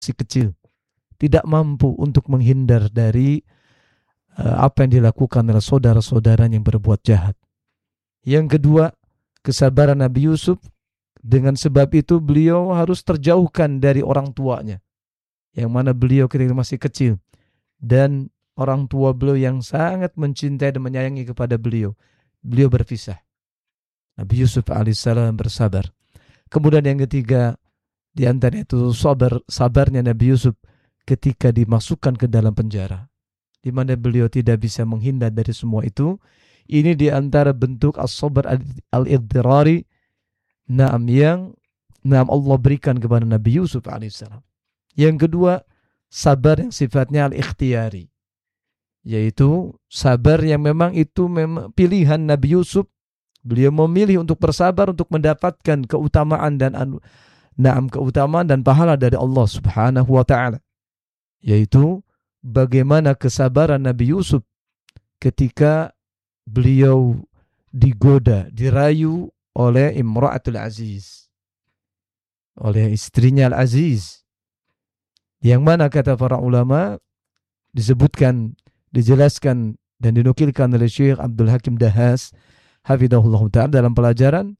si kecil, tidak mampu untuk menghindar dari apa yang dilakukan oleh saudara-saudaranya yang berbuat jahat. Yang kedua, kesabaran Nabi Yusuf. Dengan sebab itu beliau harus terjauhkan dari orang tuanya, yang mana beliau ketika masih kecil, dan orang tua beliau yang sangat mencintai dan menyayangi kepada beliau. Beliau berpisah. Nabi Yusuf alaihissalam bersabar. Kemudian yang ketiga, di antara itu sabarnya Nabi Yusuf ketika dimasukkan ke dalam penjara, di mana beliau tidak bisa menghindar dari semua itu. Ini di antara bentuk as-sabr al-iddirari yang Allah berikan kepada Nabi Yusuf alaihissalam. Yang kedua, sabar yang sifatnya al-ikhtiyari, yaitu sabar yang memang itu memang pilihan Nabi Yusuf. Beliau memilih untuk bersabar untuk mendapatkan keutamaan dan pahala dari Allah Subhanahu wa taala. Yaitu bagaimana kesabaran Nabi Yusuf ketika beliau digoda, dirayu oleh Imra'atul Aziz, oleh istrinya Al-Aziz, yang mana kata para ulama disebutkan, dijelaskan dan dinukilkan oleh Syekh Abdul Hakim Dahas hafizahullah ta'ala dalam pelajaran.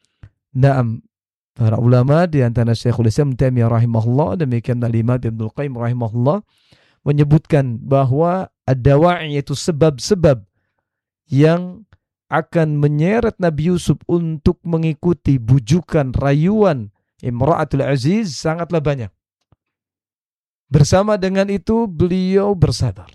Para ulama di antara Syekhul Islam Taimiyah rahimahullah, demikian Al-Imam Ibnu Qayyim rahimahullah, menyebutkan bahwa ad-dawa'i, yaitu sebab-sebab yang akan menyeret Nabi Yusuf untuk mengikuti bujukan, rayuan Imra'atul Aziz sangatlah banyak. Bersama dengan itu beliau bersabar.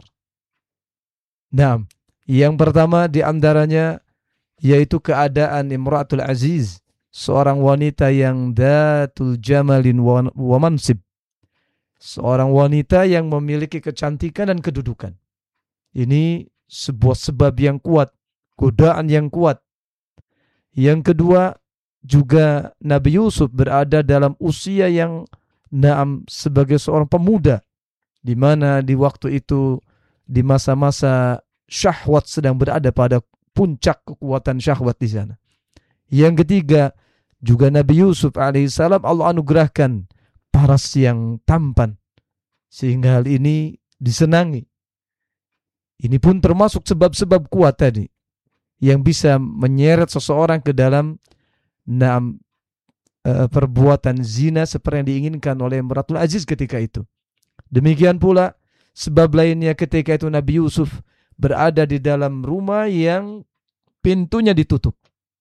Yang pertama di antaranya yaitu keadaan Imra'atul Aziz, seorang wanita yang datul jamalin wa mansib, seorang wanita yang memiliki kecantikan dan kedudukan. Ini sebuah sebab yang kuat, godaan yang kuat. Yang kedua, juga Nabi Yusuf berada dalam usia yang sebagai seorang pemuda, di mana di waktu itu di masa-masa syahwat sedang berada pada puncak kekuatan syahwat di sana. Yang ketiga, juga Nabi Yusuf alaihissalam Allah anugerahkan paras yang tampan, sehingga hal ini disenangi. Ini pun termasuk sebab-sebab kuat tadi yang bisa menyeret seseorang ke dalam perbuatan zina seperti yang diinginkan oleh Imratul Aziz ketika itu. Demikian pula sebab lainnya ketika itu Nabi Yusuf berada di dalam rumah yang pintunya ditutup.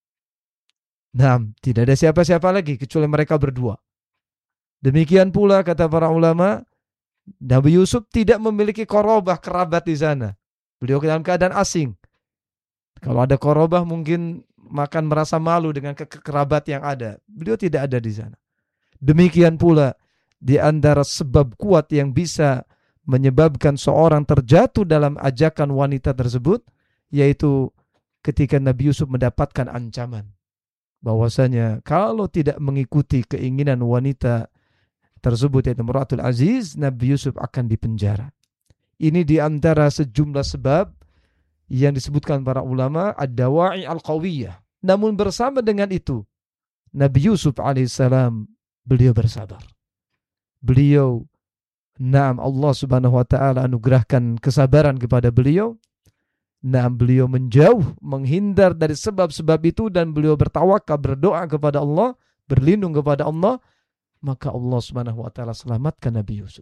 Tidak ada siapa-siapa lagi kecuali mereka berdua. Demikian pula kata para ulama, Nabi Yusuf tidak memiliki korobah, kerabat di sana. Beliau dalam keadaan asing. Kalau ada korobah mungkin makan merasa malu dengan kerabat yang ada. Beliau tidak ada di sana. Demikian pula di antara sebab kuat yang bisa menyebabkan seorang terjatuh dalam ajakan wanita tersebut, yaitu ketika Nabi Yusuf mendapatkan ancaman bahwasanya kalau tidak mengikuti keinginan wanita tersebut, yaitu Imratul Aziz, Nabi Yusuf akan dipenjara. Ini di antara sejumlah sebab yang disebutkan para ulama ad-dawa'i al-qawiyah. Namun bersama dengan itu, Nabi Yusuf alaihissalam beliau bersabar. Beliau, Allah subhanahu wa ta'ala anugerahkan kesabaran kepada beliau. Beliau menjauh, menghindar dari sebab-sebab itu, dan beliau bertawakal, berdoa kepada Allah, berlindung kepada Allah. Maka Allah subhanahu wa ta'ala selamatkan Nabi Yusuf.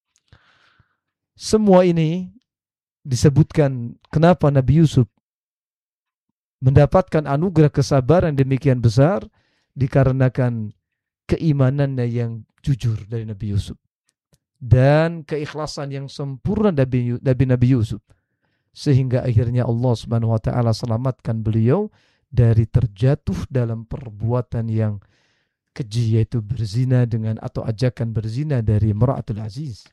Semua ini disebutkan kenapa Nabi Yusuf mendapatkan anugerah kesabaran demikian besar, dikarenakan keimanannya yang jujur dari Nabi Yusuf dan keikhlasan yang sempurna Nabi Yusuf, sehingga akhirnya Allah Subhanahu wa taala selamatkan beliau dari terjatuh dalam perbuatan yang keji, yaitu berzina dengan atau ajakan berzina dari Imra'atul Aziz.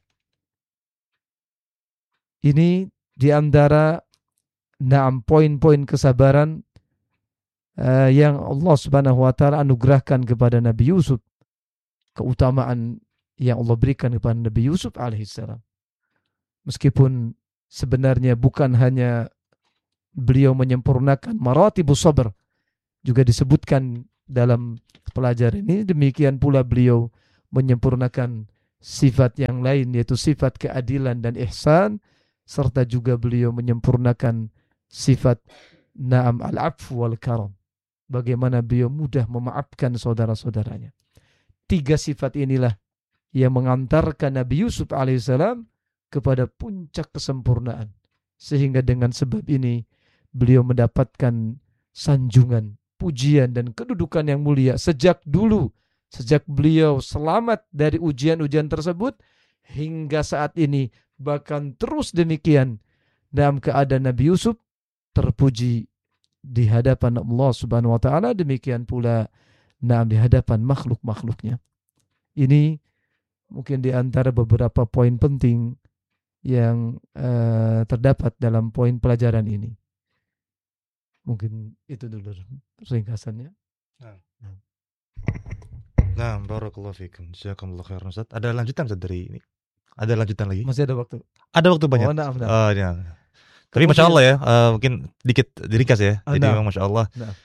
Ini di antara 6 poin-poin kesabaran yang Allah Subhanahu wa taala anugerahkan kepada Nabi Yusuf, keutamaan yang Allah berikan kepada Nabi Yusuf alaihissalam. Meskipun sebenarnya bukan hanya beliau menyempurnakan maratibus sabr, juga disebutkan dalam pelajaran ini, demikian pula beliau menyempurnakan sifat yang lain, yaitu sifat keadilan dan ihsan, serta juga beliau menyempurnakan sifat na'am al-'afw wal karam. Bagaimana beliau mudah memaafkan saudara-saudaranya. 3 sifat inilah yang mengantarkan Nabi Yusuf alaihissalam kepada puncak kesempurnaan. Sehingga dengan sebab ini beliau mendapatkan sanjungan, pujian dan kedudukan yang mulia sejak dulu. Sejak beliau selamat dari ujian-ujian tersebut hingga saat ini, bahkan terus demikian dalam keadaan Nabi Yusuf terpuji di hadapan Allah Subhanahu wa taala, demikian pula di hadapan makhluk-makhluknya. Ini mungkin di antara beberapa poin penting yang terdapat dalam poin pelajaran ini. Mungkin itu dulu ringkasannya. Nah, barakallahu fikum. Jazakumullah khairan Ustaz. Ada lanjutan Ustaz dari ini? Ada lanjutan lagi? Masih ada waktu. Ada waktu banyak. Nah. Ya. Tapi Masya Allah ya, mungkin dikit diringkas ya. Jadi memang Masya Allah.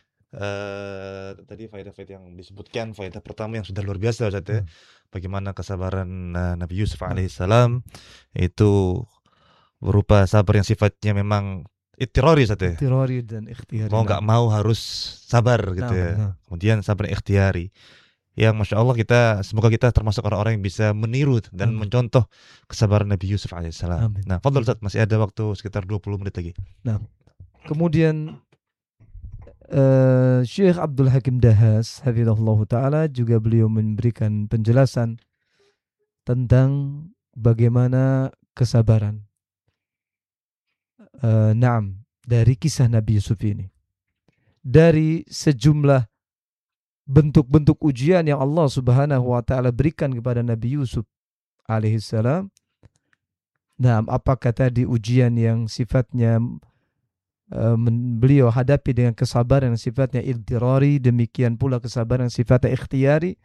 Tadi faedah-faedah yang disebutkan, faedah pertama yang sudah luar biasa Ustaz ya. Bagaimana kesabaran Nabi Yusuf alaihissalam itu berupa sabar yang sifatnya memang ittirari Ustaz ya. Ittirari dan ikhtiyari. Mau nggak mau harus sabar gitu ya. Kemudian sabar ikhtiyari. Yang Masya Allah semoga kita termasuk orang-orang yang bisa meniru dan mencontoh kesabaran Nabi Yusuf alaihissalam. Nah, fadhal Ustaz, masih ada waktu sekitar 20 menit lagi. Nah, kemudian Syekh Abdul Hakim Dahas hafizahullah ta'ala juga beliau memberikan penjelasan tentang bagaimana kesabaran dari kisah Nabi Yusuf ini. Dari sejumlah bentuk-bentuk ujian yang Allah Subhanahu wa taala berikan kepada Nabi Yusuf alaihissalam. Apakah tadi ujian yang sifatnya beliau hadapi dengan kesabaran yang sifatnya iltirari, demikian pula kesabaran yang sifatnya ikhtiyari.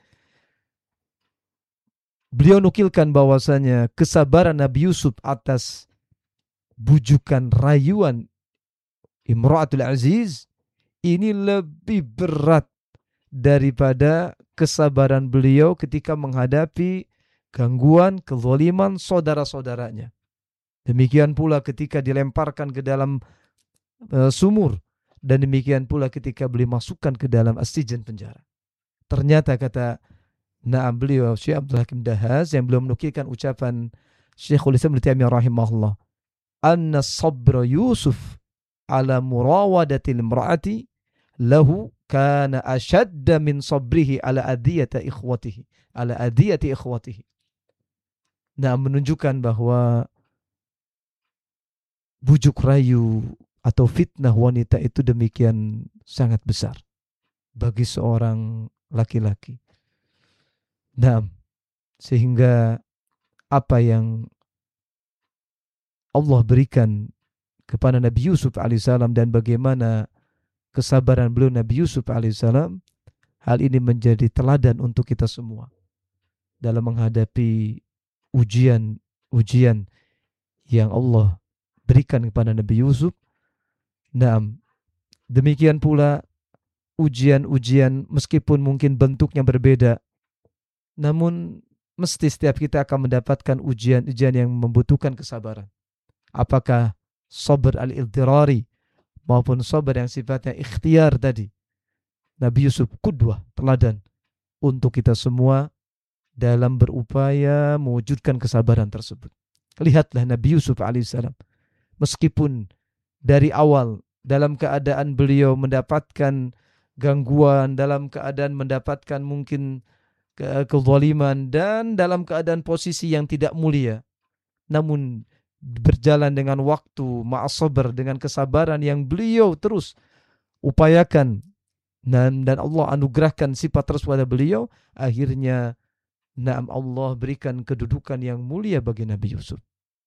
Beliau nukilkan bahwasanya kesabaran Nabi Yusuf atas bujukan rayuan Imra'atul Aziz ini lebih berat daripada kesabaran beliau ketika menghadapi gangguan, kezaliman saudara-saudaranya. Demikian pula ketika dilemparkan ke dalam sumur, dan demikian pula ketika beliau masukkan ke dalam as-sijan penjara. Ternyata kata beliau Syekh Abdul Hakim Dahas yang belum menukilkan ucapan Syekhul Islam Ibnu Taimiyah rahimahullah, anna sabra Yusuf ala murawadatil imraati lahu kana ashadda min sabrihi ala adiyati ikhwatihi. Menunjukkan bahwa bujuk rayu atau fitnah wanita itu demikian sangat besar bagi seorang laki-laki. Sehingga apa yang Allah berikan kepada Nabi Yusuf alaihissalam dan bagaimana kesabaran beliau Nabi Yusuf alaihissalam, hal ini menjadi teladan untuk kita semua dalam menghadapi ujian yang Allah berikan kepada Nabi Yusuf. Demikian pula ujian-ujian meskipun mungkin bentuknya berbeda, namun mesti setiap kita akan mendapatkan ujian-ujian yang membutuhkan kesabaran. Apakah sabar al-iltirari maupun sabar yang sifatnya ikhtiar tadi. Nabi Yusuf qudwah, teladan untuk kita semua dalam berupaya mewujudkan kesabaran tersebut. Lihatlah Nabi Yusuf alaihissalam, meskipun dari awal dalam keadaan beliau mendapatkan gangguan, dalam keadaan mendapatkan mungkin kezaliman dan dalam keadaan posisi yang tidak mulia, namun berjalan dengan waktu, ma'asabar, dengan kesabaran yang beliau terus upayakan, dan Allah anugerahkan sifat terus pada beliau, akhirnya Allah berikan kedudukan yang mulia bagi Nabi Yusuf.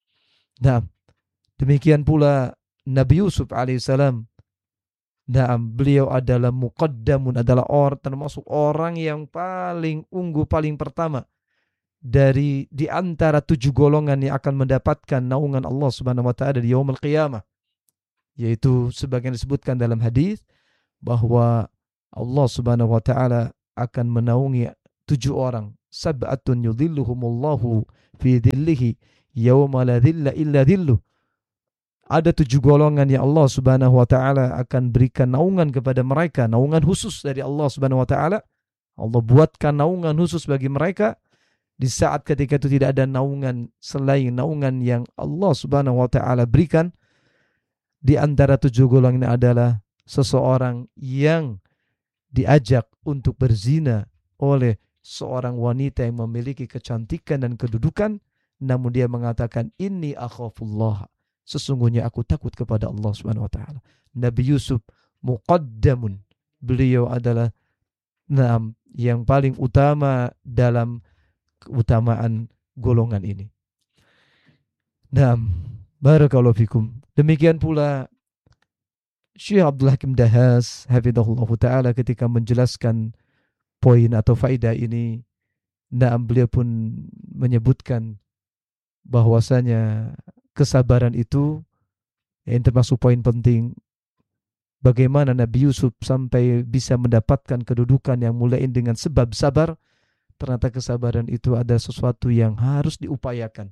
Demikian pula Nabi Yusuf alaihissalam, beliau adalah muqaddamun, adalah termasuk orang yang paling unggul, paling pertama di antara 7 golongan yang akan mendapatkan naungan Allah Subhanahu wa taala di yaumul qiyamah, yaitu sebagian disebutkan dalam hadis bahwa Allah Subhanahu wa taala akan menaungi 7 orang sab'atun yudhilluhumullahu fi dhillihi yauma la dhilla illa dhilluh. Ada 7 golongan yang Allah Subhanahu wa taala akan berikan naungan kepada mereka, naungan khusus dari Allah Subhanahu wa taala. Allah buatkan naungan khusus bagi mereka di saat ketika itu tidak ada naungan selain naungan yang Allah Subhanahu wa taala berikan. Di antara 7 golongan ini adalah seseorang yang diajak untuk berzina oleh seorang wanita yang memiliki kecantikan dan kedudukan, namun dia mengatakan inni akhafullah, sesungguhnya aku takut kepada Allah Subhanahu wa taala. Nabi Yusuf muqaddamun, beliau adalah yang paling utama dalam keutamaan golongan ini. Barakallahu fikum. Demikian pula Syekh Abdul Hakim Dahas hafizahullah taala ketika menjelaskan poin atau faedah ini, beliau pun menyebutkan bahwasanya kesabaran itu yang termasuk poin penting. Bagaimana Nabi Yusuf sampai bisa mendapatkan kedudukan yang mulai dengan sebab sabar. Ternyata kesabaran itu ada sesuatu yang harus diupayakan.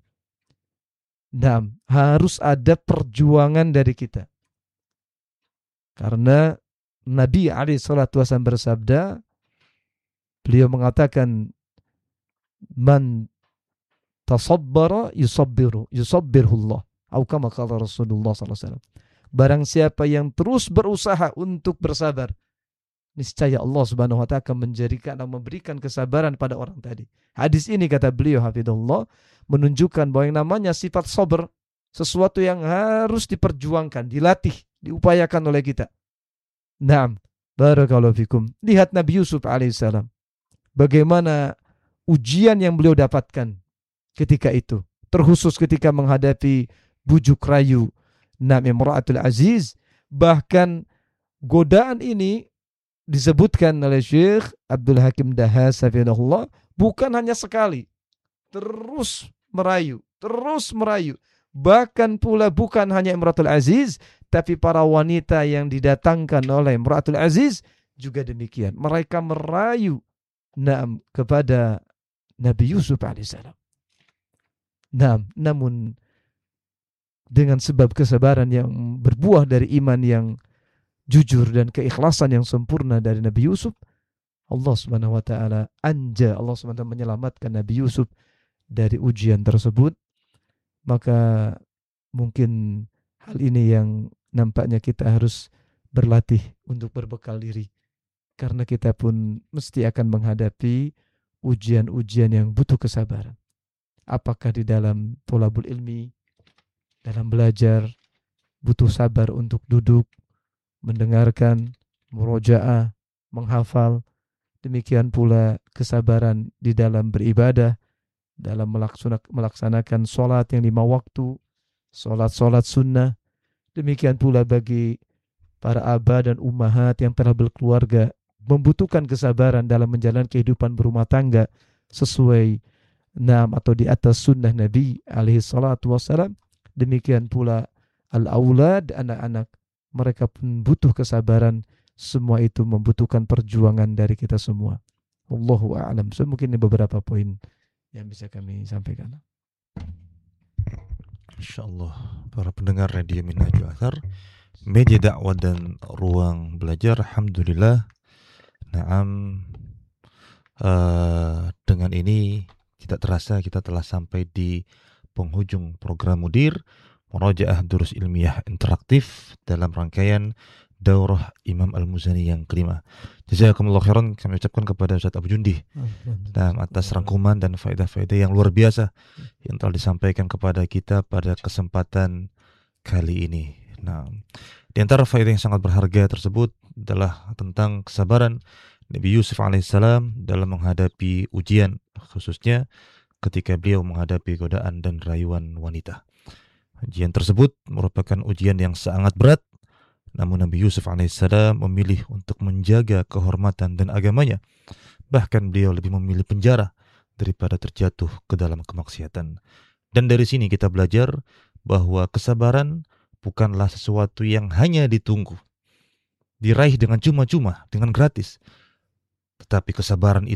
Harus ada perjuangan dari kita. Karena Nabi SAW bersabda, beliau mengatakan, man tasabbara yusabbirullah. Atau kama qala Rasulullah SAW. Barang siapa yang terus berusaha untuk bersabar, niscaya Allah Subhanahu wa taala akan memberikan kesabaran pada orang tadi. Hadis ini kata beliau hafizahullah menunjukkan bahwa yang namanya sifat sabar sesuatu yang harus diperjuangkan, dilatih, diupayakan oleh kita. Barakallahu fikum. Lihat Nabi Yusuf alaihissalam. Bagaimana ujian yang beliau dapatkan ketika itu. Terkhusus ketika menghadapi bujuk rayu Imra'atul Aziz. Bahkan godaan ini disebutkan oleh Syekh Abdul Hakim Dahas hafizahullah bukan hanya sekali, terus merayu. Bahkan pula bukan hanya Imratul Aziz, tapi para wanita yang didatangkan oleh Imratul Aziz juga demikian. Mereka merayu kepada Nabi Yusuf alaihissalam. Namun dengan sebab kesabaran yang berbuah dari iman yang jujur dan keikhlasan yang sempurna dari Nabi Yusuf, Allah Subhanahu wa taala Allah Subhanahu wa taala menyelamatkan Nabi Yusuf dari ujian tersebut. Maka mungkin hal ini yang nampaknya kita harus berlatih untuk berbekal diri, karena kita pun mesti akan menghadapi ujian-ujian yang butuh kesabaran. Apakah di dalam thalabul ilmi, dalam belajar, butuh sabar untuk duduk, mendengarkan, murojaah, menghafal. Demikian pula kesabaran di dalam beribadah, dalam melaksanakan sholat yang 5 waktu, sholat sunnah. Demikian pula bagi para aba dan ummahat yang telah berkeluarga, membutuhkan kesabaran dalam menjalani kehidupan berumah tangga sesuai atau di atas sunnah Nabi alaihi salatu wassalam. Demikian pula al-aulad, anak-anak, mereka pun butuh kesabaran. Semua itu membutuhkan perjuangan dari kita semua. Wallahu a'lam. So, mungkin ini beberapa poin yang bisa kami sampaikan. Insyaallah para pendengar Radio Minhajul Athar, media dakwah dan ruang belajar, alhamdulillah. Dengan ini tidak terasa kita telah sampai di penghujung program Mudir Murojaah Durus Ilmiah Interaktif dalam rangkaian Daurah Imam Al-Muzani yang kelima. Jazakumullah khairan kami ucapkan kepada Ustaz Abu Jundi atas rangkuman dan faedah-faedah yang luar biasa yang telah disampaikan kepada kita pada kesempatan kali ini. Di antara faedah yang sangat berharga tersebut adalah tentang kesabaran Nabi Yusuf alaihissalam dalam menghadapi ujian, khususnya ketika beliau menghadapi godaan dan rayuan wanita. Ujian tersebut merupakan ujian yang sangat berat, namun Nabi Yusuf alaihissalam memilih untuk menjaga kehormatan dan agamanya. Bahkan beliau lebih memilih penjara daripada terjatuh ke dalam kemaksiatan. Dan dari sini kita belajar bahwa kesabaran bukanlah sesuatu yang hanya ditunggu, diraih dengan cuma-cuma, dengan gratis. Tetapi kesabaran itu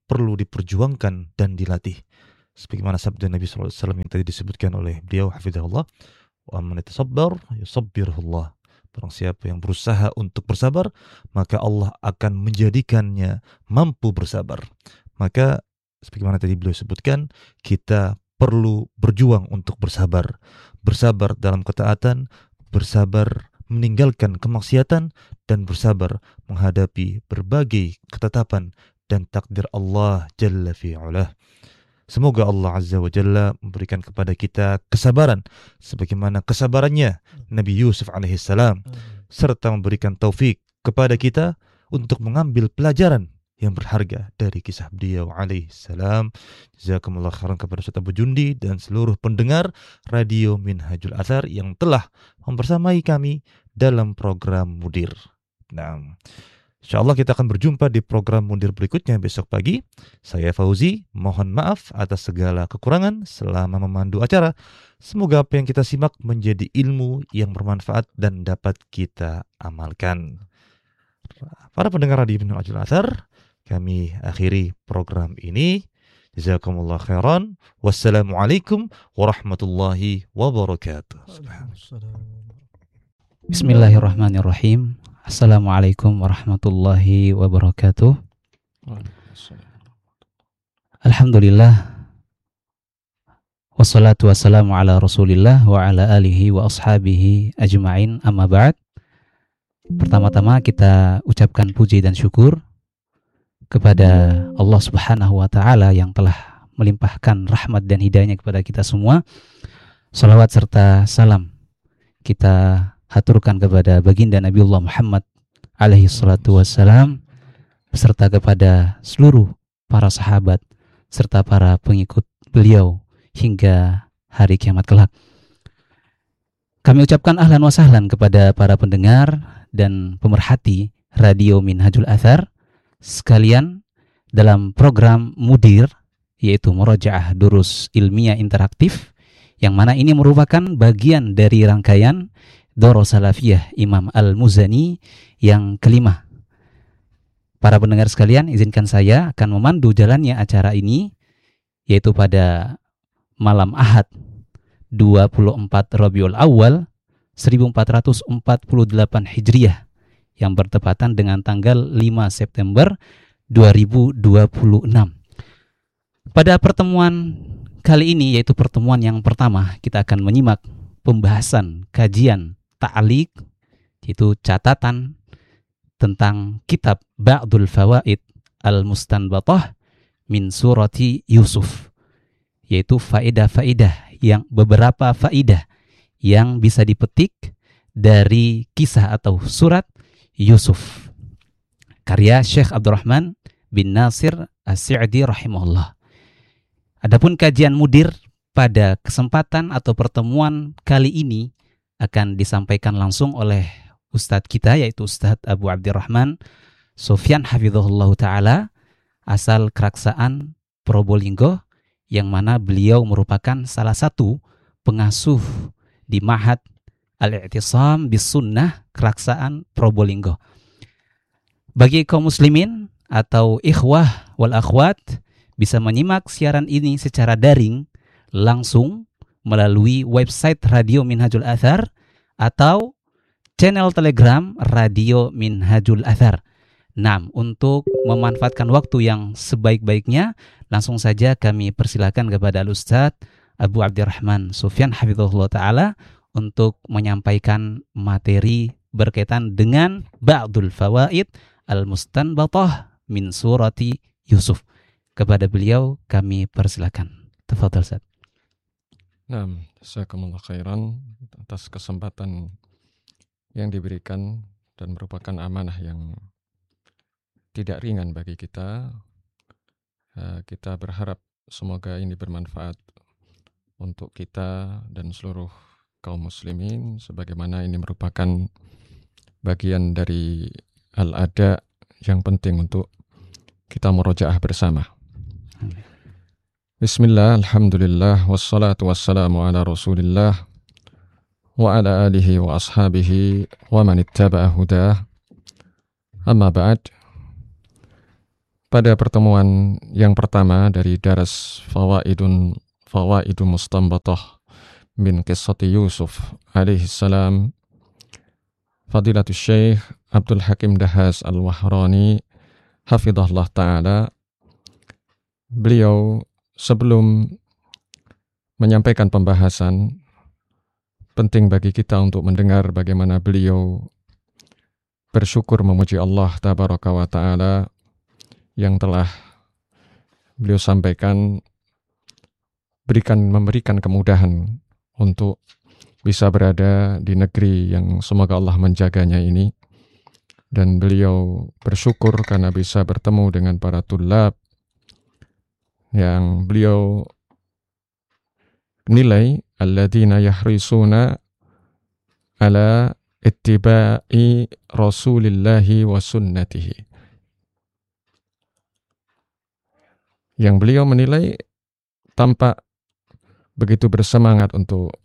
perlu diperjuangkan dan dilatih. Sebagaimana sabda Nabi SAW yang tadi disebutkan oleh beliau hafizahullah, wa man yatasabbar yusabbirullah. Barang siapa yang berusaha untuk bersabar, maka Allah akan menjadikannya mampu bersabar. Maka sebagaimana tadi beliau sebutkan, kita perlu berjuang untuk bersabar. Bersabar dalam ketaatan, bersabar meninggalkan kemaksiatan, dan bersabar menghadapi berbagai ketetapan dan takdir Allah Jalla fi'ulah. Semoga Allah Azza wa Jalla memberikan kepada kita kesabaran sebagaimana kesabarannya Nabi Yusuf alaihissalam, serta memberikan taufik kepada kita untuk mengambil pelajaran yang berharga dari kisah beliau alaihissalam. Jazakumullah khairan kepada Ustaz Abu Jundi dan seluruh pendengar Radio Minhajul Athar yang telah membersamai kami dalam program Mudir. Nah, InsyaAllah kita akan berjumpa di program Mudir berikutnya besok pagi. Saya Fauzi, mohon maaf atas segala kekurangan selama memandu acara. Semoga apa yang kita simak menjadi ilmu yang bermanfaat dan dapat kita amalkan. Para pendengar Radio Minhajul Athar, kami akhiri program ini. Jazakumullah khairan. Wassalamualaikum warahmatullahi wabarakatuh. Bismillahirrahmanirrahim. Assalamualaikum warahmatullahi wabarakatuh. Alhamdulillah, wassalatu wassalamu ala rasulillah wa ala alihi wa ashabihi ajma'in, amma ba'd. Pertama-tama kita ucapkan puji dan syukur kepada Allah subhanahu wa ta'ala yang telah melimpahkan rahmat dan hidayahnya kepada kita semua. Salawat serta salam kita haturkan kepada baginda Nabiullah Muhammad alaihi salatu wassalam, beserta kepada seluruh para sahabat serta para pengikut beliau hingga hari kiamat kelak. Kami ucapkan ahlan wa sahlan kepada para pendengar dan pemerhati Radio Minhajul Athar sekalian dalam program Mudir, yaitu Murajaah Durus Ilmiah Interaktif, yang mana ini merupakan bagian dari rangkaian Doro Salafiyah Imam Al-Muzani yang kelima. Para pendengar sekalian, izinkan saya akan memandu jalannya acara ini, yaitu pada malam Ahad 24 Rabiul Awal 1448 Hijriah yang bertepatan dengan tanggal 5 September 2026. Pada pertemuan kali ini, yaitu pertemuan yang pertama, kita akan menyimak pembahasan kajian ta'liq, yaitu catatan tentang kitab Ba'dul Fawaid Al-Mustanbatah min Surati Yusuf, yaitu faedah-faedah yang beberapa faedah yang bisa dipetik dari kisah atau surat Yusuf, karya Syekh Abdurrahman bin Nasir As-Sa'di rahimahullah. Adapun kajian Mudir pada kesempatan atau pertemuan kali ini akan disampaikan langsung oleh Ustadz kita, yaitu Ustadz Abu Abdirrahman Sofyan hafizahullah ta'ala, asal Keraksaan Probolinggo, yang mana beliau merupakan salah satu pengasuh di Ma'had Al-I'tisam bis Sunnah Keraksaan Probolinggo. Bagi kaum muslimin atau ikhwah wal akhwat, bisa menyimak siaran ini secara daring langsung melalui website Radio Minhajul Athar atau channel Telegram Radio Minhajul Athar. Nah, untuk memanfaatkan waktu yang sebaik-baiknya, langsung saja kami persilakan kepada Al-Ustadz Abu Abdirrahman Sofyan hafizahullah ta'ala untuk menyampaikan materi berkaitan dengan Ba'dul Fawaid Al-Mustanbatah min Surati Yusuf. Kepada beliau kami persilakan. Tafadhal Ustaz. Nah, jazakumullah khairan atas kesempatan yang diberikan dan merupakan amanah yang tidak ringan bagi kita. Kita berharap semoga ini bermanfaat untuk kita dan seluruh kaum muslimin, sebagaimana ini merupakan bagian dari al-ada yang penting untuk kita murojaah bersama. Bismillah, alhamdulillah, wassalatu wassalamu ala rasulillah wa ala alihi wa ashabihi wa man ittaba'a hudah. Amma ba'd. pada pertemuan yang pertama dari daras Fawaidun Mustanbatah min Qissati Yusuf alaihi salam, Fadilatul Syekh Abdul Hakim Dahas Al-Wahrani hafidhahullah ta'ala, beliau sebelum menyampaikan pembahasan, penting bagi kita untuk mendengar bagaimana beliau bersyukur memuji Allah Tabaraka wa Ta'ala yang telah beliau sampaikan memberikan kemudahan untuk bisa berada di negeri yang semoga Allah menjaganya ini. Dan beliau bersyukur karena bisa bertemu dengan para tulab yang beliau nilai alladzina yahrisuna ala ittiba'i rasulillahi wa sunnatihi, yang beliau menilai tampak begitu bersemangat untuk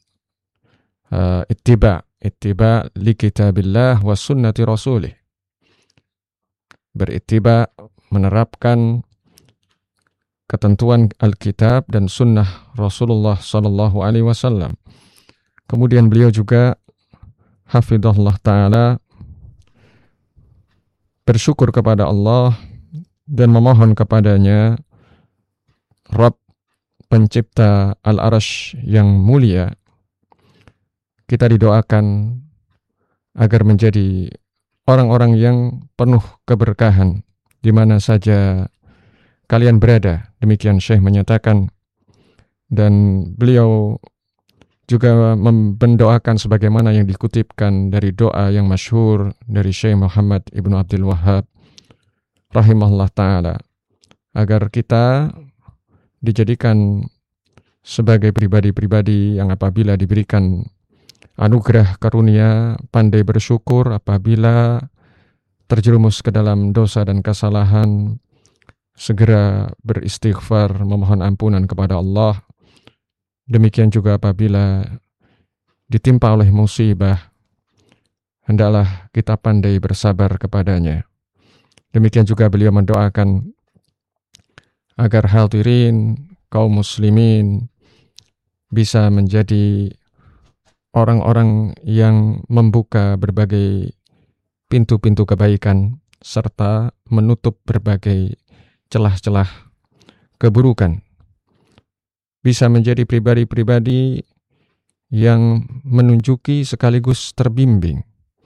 ittiba li kitabillah wa sunnati rasulih, berittiba, menerapkan ketentuan Alkitab dan sunnah Rasulullah sallallahu alaihi wasallam. Kemudian beliau juga hafidhahullah ta'ala bersyukur kepada Allah dan memohon kepadanya, Rabb pencipta Al-Arasy yang mulia, kita didoakan agar menjadi orang-orang yang penuh keberkahan di mana saja kalian berada. Demikian Syekh menyatakan, dan beliau juga mendoakan sebagaimana yang dikutipkan dari doa yang masyhur dari Syekh Muhammad Ibnu Abdul Wahhab rahimahullah ta'ala, agar kita dijadikan sebagai pribadi-pribadi yang apabila diberikan anugerah karunia pandai bersyukur, apabila terjerumus ke dalam dosa dan kesalahan segera beristighfar, memohon ampunan kepada Allah. Demikian juga apabila ditimpa oleh musibah, hendaklah kita pandai bersabar kepadanya. Demikian juga beliau mendoakan agar hadirin kaum muslimin bisa menjadi orang-orang yang membuka berbagai pintu-pintu kebaikan serta menutup berbagai celah-celah keburukan. Bisa menjadi pribadi-pribadi yang menunjuki sekaligus terbimbing.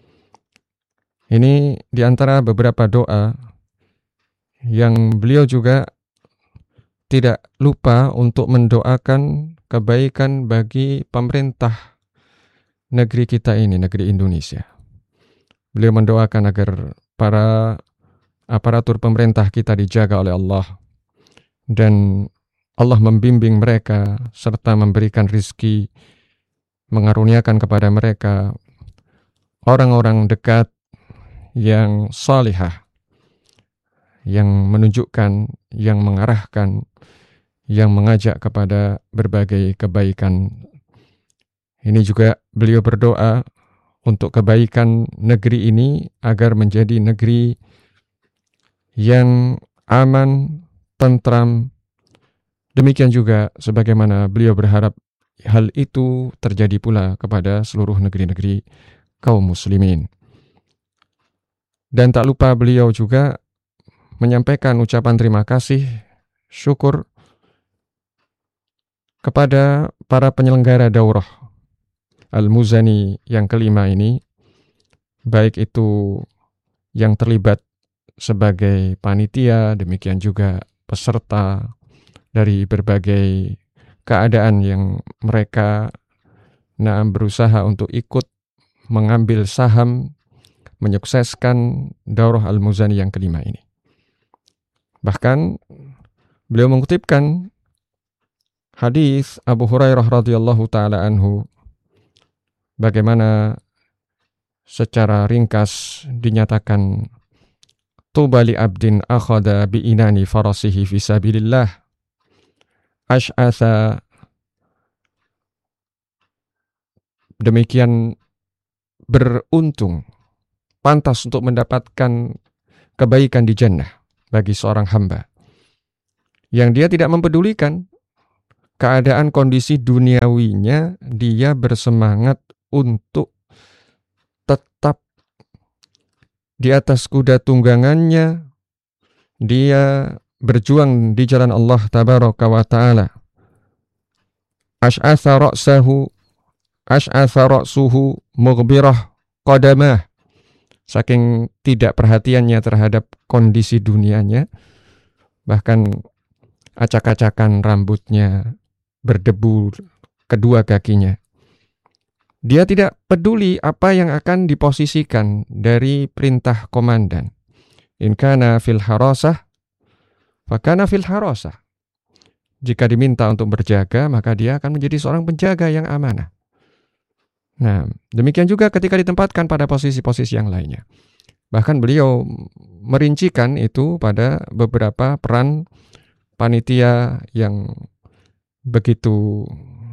Ini di antara beberapa doa yang beliau juga tidak lupa untuk mendoakan kebaikan bagi pemerintah negeri kita ini, negeri Indonesia. Beliau mendoakan agar para aparatur pemerintah kita dijaga oleh Allah dan Allah membimbing mereka serta memberikan rizki, mengaruniakan kepada mereka orang-orang dekat yang salihah, yang menunjukkan, yang mengarahkan, yang mengajak kepada berbagai kebaikan. Ini juga beliau berdoa untuk kebaikan negeri ini agar menjadi negeri yang aman, tentram. Demikian juga sebagaimana beliau berharap hal itu terjadi pula kepada seluruh negeri-negeri kaum muslimin. Dan tak lupa beliau juga menyampaikan ucapan terima kasih, syukur kepada para penyelenggara daurah Al-Muzani yang kelima ini, baik itu yang terlibat sebagai panitia, demikian juga peserta dari berbagai keadaan yang mereka berusaha untuk ikut mengambil saham menyukseskan daurah Al-Muzani yang kelima ini. Bahkan beliau mengutipkan hadis Abu Hurairah radhiyallahu taala anhu, bagaimana secara ringkas dinyatakan, tuba li abdin akhadha bi inani farasihi fi sabilillah ash'atha, demikian beruntung, pantas untuk mendapatkan kebaikan di jannah. bagi seorang hamba yang dia tidak mempedulikan keadaan kondisi duniawinya, dia bersemangat untuk tetap di atas kuda tunggangannya, dia berjuang di jalan Allah tabaraka wa ta'ala. Ash'atha ra'suhu mughbirah qadamah. Saking tidak perhatiannya terhadap kondisi dunianya, bahkan acak-acakan rambutnya berdebu kedua kakinya. Dia tidak peduli apa yang akan diposisikan dari perintah komandan. In kana fil harasah, fakana fil harasah. Jika diminta untuk berjaga, maka dia akan menjadi seorang penjaga yang amanah. Nah, demikian juga ketika ditempatkan pada posisi-posisi yang lainnya. Bahkan beliau merincikan itu pada beberapa peran panitia yang begitu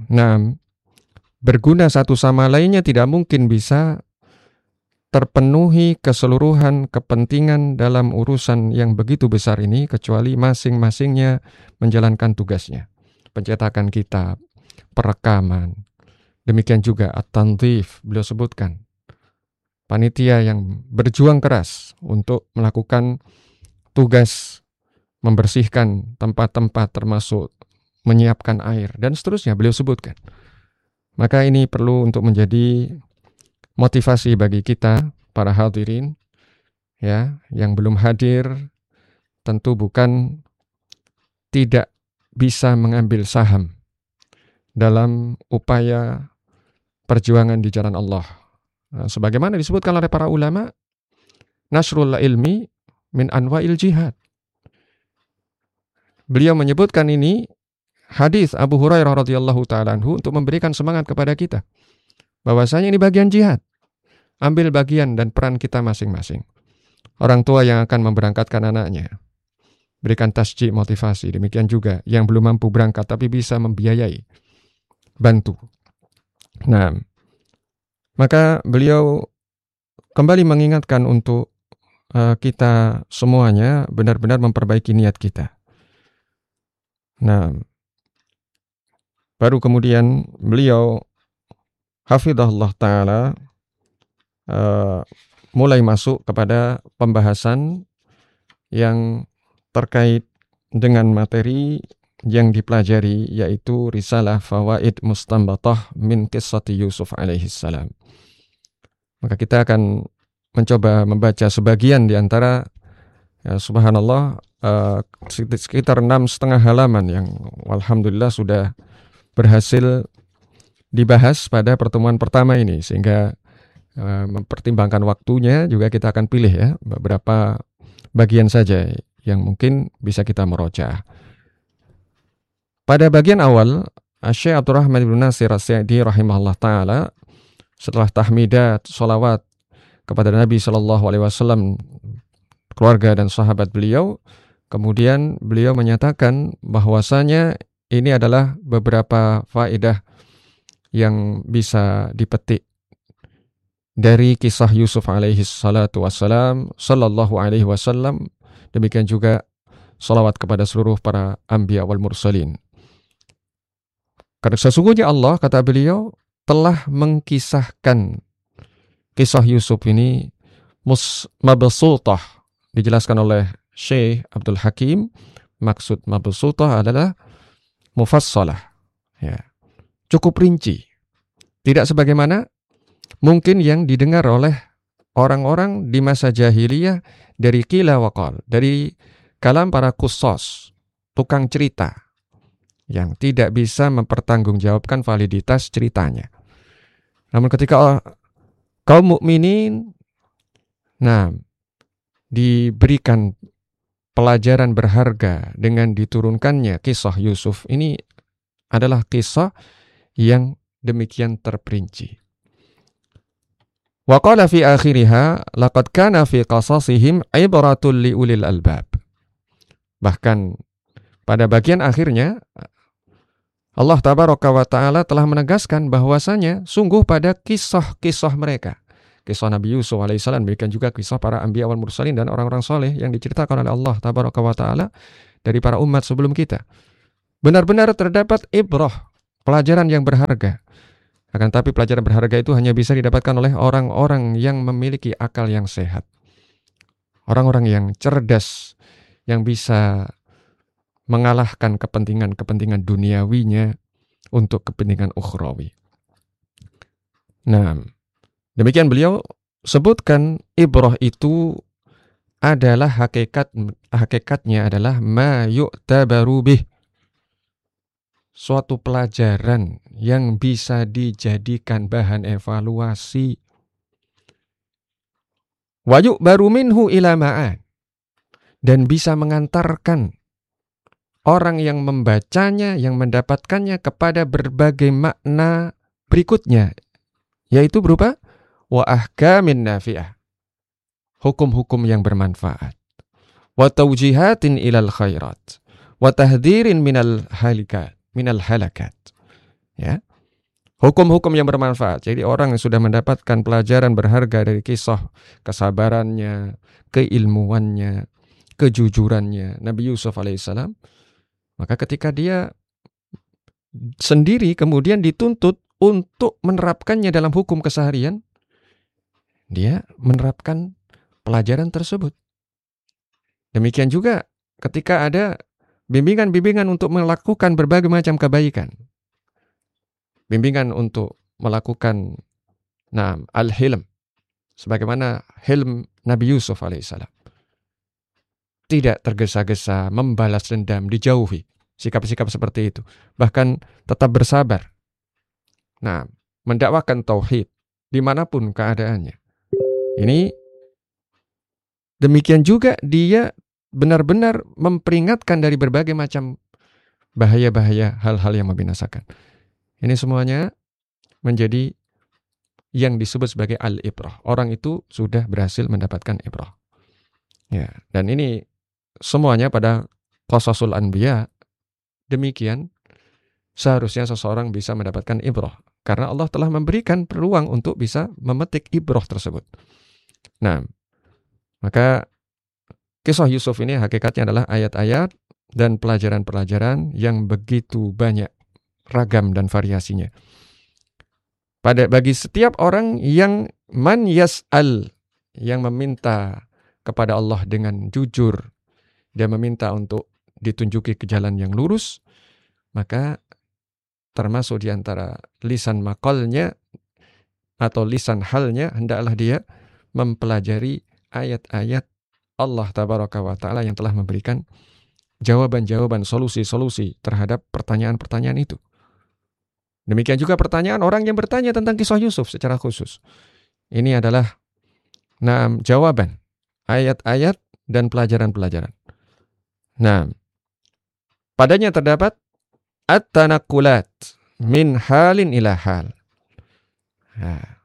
berguna satu sama lainnya, tidak mungkin bisa terpenuhi keseluruhan kepentingan dalam urusan yang begitu besar ini kecuali masing-masingnya menjalankan tugasnya. Pencetakan kitab, perekaman, demikian juga at-tanzif, beliau sebutkan. Panitia yang berjuang keras untuk melakukan tugas membersihkan tempat-tempat termasuk menyiapkan air dan seterusnya beliau sebutkan. Maka ini perlu untuk menjadi motivasi bagi kita para hadirin ya, yang belum hadir tentu bukan tidak bisa mengambil saham dalam upaya perjuangan di jalan Allah. Nah, sebagaimana disebutkan oleh para ulama, nasrul ilmi min anwa'il jihad. Beliau menyebutkan ini hadis Abu Hurairah radhiyallahu taala anhu untuk memberikan semangat kepada kita bahwasanya ini bagian jihad. Ambil bagian dan peran kita masing-masing. Orang tua yang akan memberangkatkan anaknya, berikan tasjid, motivasi. Demikian juga yang belum mampu berangkat tapi bisa membiayai, bantu. Nah, maka beliau kembali mengingatkan untuk kita semuanya benar-benar memperbaiki niat kita. Nah, baru kemudian beliau hafidhahullah ta'ala mulai masuk kepada pembahasan yang terkait dengan materi yang dipelajari, yaitu Risalah Fawaid Mustanbatah min Qissati Yusuf alaihi salam. Maka kita akan mencoba membaca sebagian di antara subhanallah sekitar 6,5 halaman yang alhamdulillah sudah berhasil dibahas pada pertemuan pertama ini, sehingga mempertimbangkan waktunya juga kita akan pilih ya beberapa bagian saja yang mungkin bisa kita merojaah. Pada bagian awal, Syekh Abdurrahman bin Nasir As-Sa'di rahimahullah ta'ala setelah tahmidat, sholawat kepada Nabi SAW, keluarga dan sahabat beliau, kemudian beliau menyatakan bahwasanya ini adalah beberapa faedah yang bisa dipetik dari kisah Yusuf alaihi salatu wassalam, sallallahu alaihi wasallam, demikian juga sholawat kepada seluruh para anbiya wal mursalin. Karena sesungguhnya Allah, kata beliau, telah mengkisahkan kisah Yusuf ini mabsutah, dijelaskan oleh Syekh Abdul Hakim. Maksud mabsutah adalah mufassalah, ya, cukup rinci, tidak sebagaimana mungkin yang didengar oleh orang-orang di masa jahiliyah dari qila wa qal, dari kalam para qusas, tukang cerita yang tidak bisa mempertanggungjawabkan validitas ceritanya. Namun ketika kaum mukminin diberikan pelajaran berharga dengan diturunkannya kisah Yusuf, ini adalah kisah yang demikian terperinci. Wa qala fi akhiriha laqad kana fi qasasihim ibratul li ulil albab. Bahkan pada bagian akhirnya Allah tabaraka wa ta'ala telah menegaskan bahwasanya sungguh pada kisah-kisah mereka, kisah Nabi Yusuf alaihissalam, demikian juga kisah para anbiya wal mursalin dan orang-orang soleh yang diceritakan oleh Allah tabaraka wa ta'ala dari para umat sebelum kita. Benar-benar terdapat ibrah, pelajaran yang berharga. Akan tapi pelajaran berharga itu hanya bisa didapatkan oleh orang-orang yang memiliki akal yang sehat. Orang-orang yang cerdas, yang bisa mengalahkan kepentingan-kepentingan duniawinya untuk kepentingan ukhrawi. Nah, demikian beliau sebutkan ibrah itu adalah hakikatnya adalah ma yu'tabaru bih. Suatu pelajaran yang bisa dijadikan bahan evaluasi. Wa yu'baru minhu ila ma'an. Dan bisa mengantarkan orang yang membacanya, yang mendapatkannya kepada berbagai makna berikutnya. Yaitu berupa wa ahkamin nafi'ah. Hukum-hukum yang bermanfaat. Wa tawjihatin ilal khairat. Wa tahdhirin minal halakat. Ya. Hukum-hukum yang bermanfaat. Jadi orang yang sudah mendapatkan pelajaran berharga dari kisah kesabarannya, keilmuannya, kejujurannya Nabi Yusuf alaihissalam, maka ketika dia sendiri kemudian dituntut untuk menerapkannya dalam hukum keseharian, dia menerapkan pelajaran tersebut. Demikian juga ketika ada bimbingan-bimbingan untuk melakukan berbagai macam kebaikan. Bimbingan untuk melakukan al-hilm. Sebagaimana hilm Nabi Yusuf alaihissalam. Tidak tergesa-gesa, membalas dendam, dijauhi. Sikap-sikap seperti itu. Bahkan tetap bersabar. Mendakwakan tauhid dimanapun keadaannya. Ini demikian juga dia benar-benar memperingatkan dari berbagai macam bahaya-bahaya, hal-hal yang membinasakan. Ini semuanya menjadi yang disebut sebagai al-ibrah. Orang itu sudah berhasil mendapatkan ibrah. Ya, dan ini semuanya pada qasasul anbiya. Demikian seharusnya seseorang bisa mendapatkan ibrah. Karena Allah telah memberikan peluang untuk bisa memetik ibrah tersebut. Nah, maka kisah Yusuf ini hakikatnya adalah ayat-ayat dan pelajaran-pelajaran yang begitu banyak, ragam dan variasinya. Bagi setiap orang yang man yas'al, yang meminta kepada Allah dengan jujur, dia meminta untuk ditunjuki ke jalan yang lurus, maka termasuk di antara lisan maqalnya atau lisan halnya, hendaklah dia mempelajari ayat-ayat Allah tabaraka wa ta'ala yang telah memberikan jawaban-jawaban, solusi-solusi terhadap pertanyaan-pertanyaan itu. Demikian juga pertanyaan orang yang bertanya tentang kisah Yusuf secara khusus. Ini adalah jawaban, ayat-ayat dan pelajaran-pelajaran. Nah, padanya terdapat at-tanaqqulat min halin ila hal. Nah,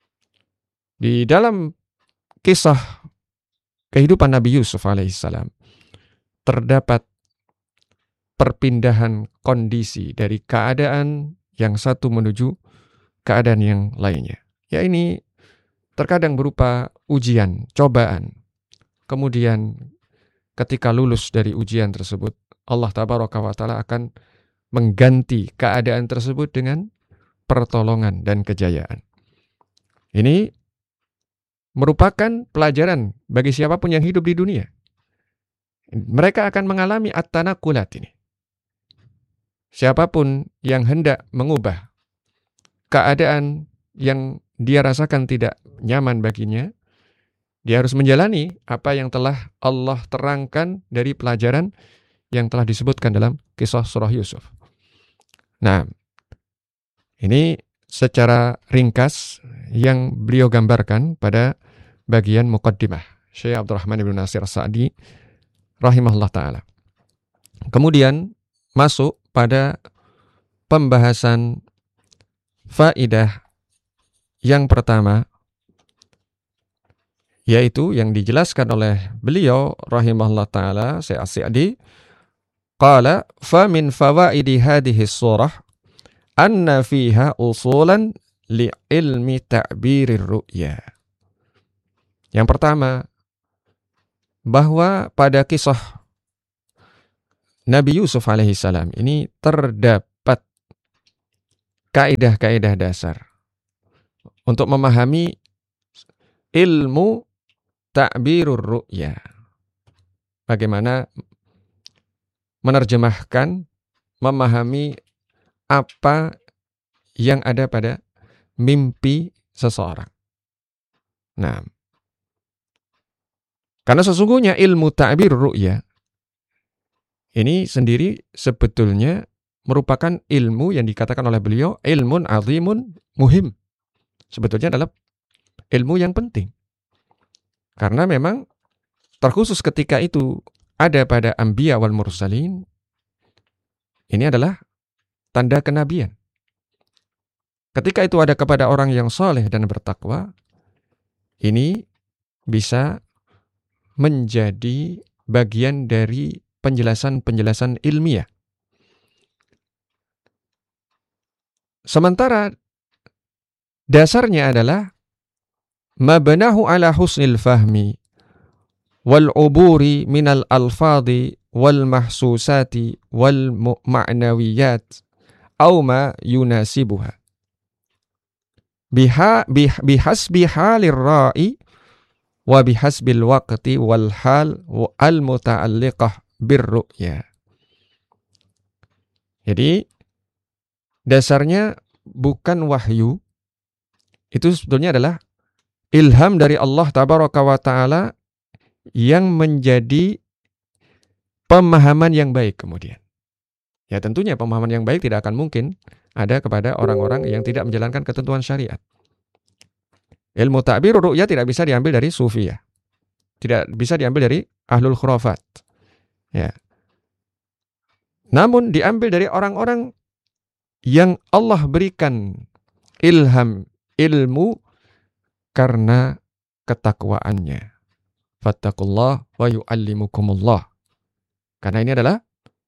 di dalam kisah kehidupan Nabi Yusuf alaihissalam terdapat perpindahan kondisi dari keadaan yang satu menuju keadaan yang lainnya. Ya, ini terkadang berupa ujian, cobaan. Kemudian ketika lulus dari ujian tersebut, Allah tabaraka wa ta'ala akan mengganti keadaan tersebut dengan pertolongan dan kejayaan. Ini merupakan pelajaran bagi siapapun yang hidup di dunia. Mereka akan mengalami at-tanaqqulat ini. Siapapun yang hendak mengubah keadaan yang dia rasakan tidak nyaman baginya, dia harus menjalani apa yang telah Allah terangkan dari pelajaran yang telah disebutkan dalam kisah surah Yusuf. Nah, ini secara ringkas yang beliau gambarkan pada bagian muqaddimah Syekh Abdurrahman ibn Nasir Sa'di rahimahullah ta'ala. Kemudian masuk pada pembahasan faidah yang pertama, yaitu yang dijelaskan oleh beliau rahimahullah ta'ala Syekh As-Sa'di. Qala fa min fawaidi hadhihi surah anna fiha usulan li ilmi ta'birir ru'ya. Yang pertama, bahwa pada kisah Nabi Yusuf alaihissalam ini terdapat kaidah-kaidah dasar untuk memahami ilmu ta'birur ru'ya. Bagaimana menerjemahkan, memahami apa yang ada pada mimpi seseorang. Nah, karena sesungguhnya ilmu ta'birur ru'ya ini sendiri sebetulnya merupakan ilmu yang dikatakan oleh beliau ilmun azimun muhim. Sebetulnya adalah ilmu yang penting. Karena memang terkhusus ketika itu ada pada anbiya wal mursalin, ini adalah tanda kenabian. Ketika itu ada kepada orang yang saleh dan bertakwa, ini bisa menjadi bagian dari penjelasan-penjelasan ilmiah. Sementara dasarnya adalah mabnahu ala husnil fahmi wal uburi minal alfadhi wal mahsusati wal ma'nawiyat aw ma yunasibuha bihasbi halir ra'i wa bihasbil waqti wal hal al muta'alliqah birru'ya. Jadi dasarnya bukan wahyu, itu sebetulnya adalah ilham dari Allah tabaraka wa ta'ala yang menjadi pemahaman yang baik kemudian. Ya tentunya pemahaman yang baik tidak akan mungkin ada kepada orang-orang yang tidak menjalankan ketentuan syariat. Ilmu ta'birur ru'ya tidak bisa diambil dari sufiyah. Tidak bisa diambil dari ahlul khurafat. Ya. Namun diambil dari orang-orang yang Allah berikan ilham ilmu karena ketakwaannya. Fattakullah wa yu'allimukumullah. Karena ini adalah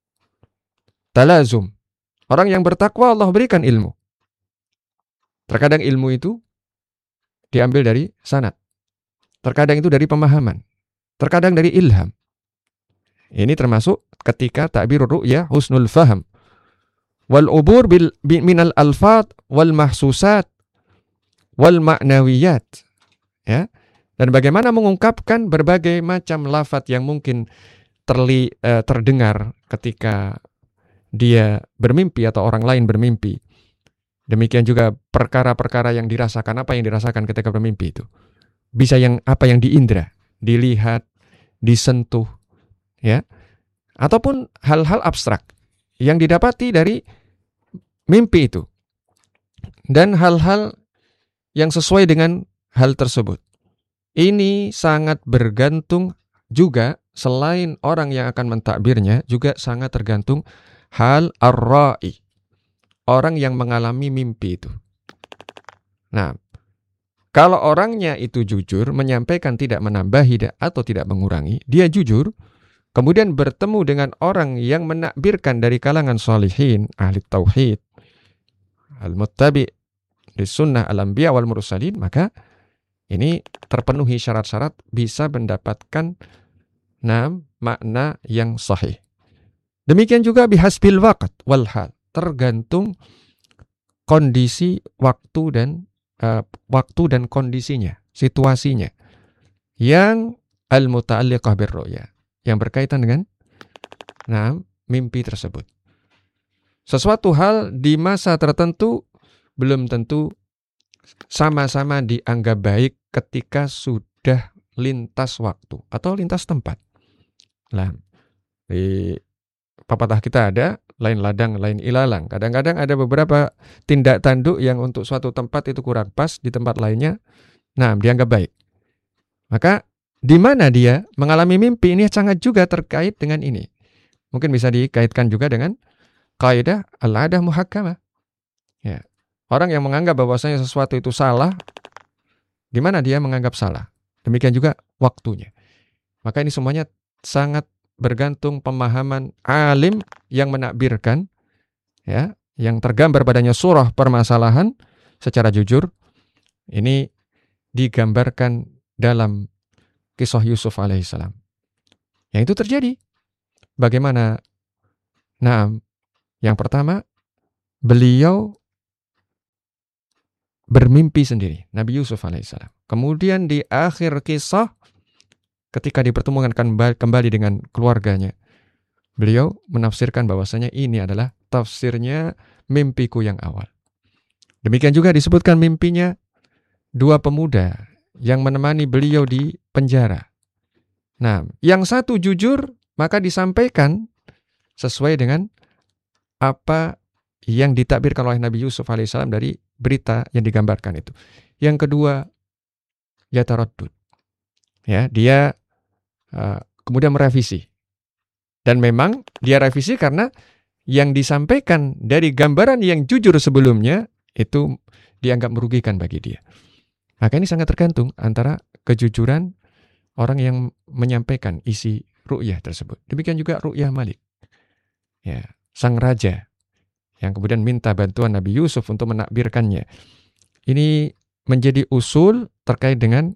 talazum. Orang yang bertakwa Allah berikan ilmu. Terkadang ilmu itu diambil dari sanad. Terkadang itu dari pemahaman. Terkadang dari ilham. Ini termasuk ketika ta'birur ru'ya husnul faham. Wal ubur minal alfat wal mahsusat wal ma'nawiyat. Ya. Dan bagaimana mengungkapkan berbagai macam lafaz yang mungkin terdengar ketika dia bermimpi atau orang lain bermimpi. Demikian juga perkara-perkara yang dirasakan, apa yang dirasakan ketika bermimpi itu. Bisa apa yang diindra, dilihat, disentuh, ya. Ataupun hal-hal abstrak yang didapati dari mimpi itu. Dan hal-hal yang sesuai dengan hal tersebut. Ini sangat bergantung juga selain orang yang akan mentakbirnya, juga sangat tergantung hal ar-ra'i. Orang yang mengalami mimpi itu. Nah, kalau orangnya itu jujur, menyampaikan tidak menambahi atau tidak mengurangi, dia jujur, kemudian bertemu dengan orang yang menakbirkan dari kalangan sholihin, ahli tauhid, al-muttabi' di sunnah al-anbiya wal mursalin, maka ini terpenuhi syarat-syarat bisa mendapatkan makna yang sahih. Demikian juga bihasbil waqt wal hal, tergantung kondisi waktu dan kondisinya, situasinya yang al-muta'alliqah birru'ya, yang berkaitan dengan mimpi tersebut. Sesuatu hal di masa tertentu belum tentu sama-sama dianggap baik ketika sudah lintas waktu atau lintas tempat. Nah, di pepatah kita ada lain ladang, lain ilalang. Kadang-kadang ada beberapa tindak tanduk yang untuk suatu tempat itu kurang pas, di tempat lainnya, dianggap baik. Maka di mana dia mengalami mimpi ini sangat juga terkait dengan ini. Mungkin bisa dikaitkan juga dengan kaidah al-adah muhakkamah. Ya. Orang yang menganggap bahwasanya sesuatu itu salah, di mana dia menganggap salah. Demikian juga waktunya. Maka ini semuanya sangat bergantung pemahaman alim yang menakbirkan, ya, yang tergambar padanya surah permasalahan secara jujur. Ini digambarkan dalam kisah Yusuf alaihissalam. Yang itu terjadi. Bagaimana? Nah, yang pertama, beliau bermimpi sendiri, Nabi Yusuf alaihissalam. Kemudian di akhir kisah, ketika dipertemukan kembali dengan keluarganya, beliau menafsirkan bahwasanya ini adalah tafsirnya mimpiku yang awal. Demikian juga disebutkan mimpinya dua pemuda yang menemani beliau di penjara. Nah, yang satu jujur, maka disampaikan sesuai dengan apa yang ditakbirkan oleh Nabi Yusuf alaihissalam dari berita yang digambarkan itu. Yang kedua, yataraddud. Ya, dia kemudian merevisi. Dan memang dia revisi karena yang disampaikan dari gambaran yang jujur sebelumnya itu dianggap merugikan bagi dia. Maka ini sangat tergantung antara kejujuran orang yang menyampaikan isi ru'yah tersebut. Demikian juga ru'yah Malik. Ya, sang raja yang kemudian minta bantuan Nabi Yusuf untuk menakbirkannya. Ini menjadi usul terkait dengan